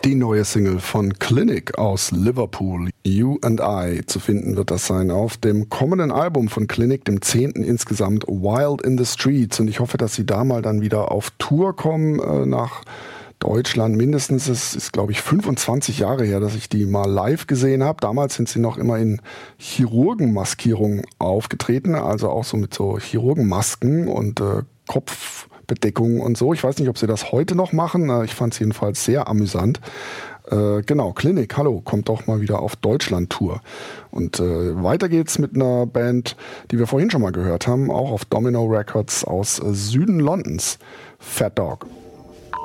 Die neue Single von Clinic aus Liverpool, You and I, zu finden wird das sein auf dem kommenden Album von Clinic, dem 10. insgesamt, Wild in the Streets. Und ich hoffe, dass sie da mal dann wieder auf Tour kommen nach Deutschland. Mindestens, es ist, glaube ich, 25 Jahre her, dass ich die mal live gesehen habe. Damals sind sie noch immer in Chirurgenmaskierung aufgetreten, also auch so mit so Chirurgenmasken und Kopfbedeckung und so. Ich weiß nicht, ob sie das heute noch machen. Ich fand es jedenfalls sehr amüsant. Genau, Clinic, hallo, kommt doch mal wieder auf Deutschland-Tour. Und weiter geht's mit einer Band, die wir vorhin schon mal gehört haben, auch auf Domino Records aus Süden Londons, Fat Dog.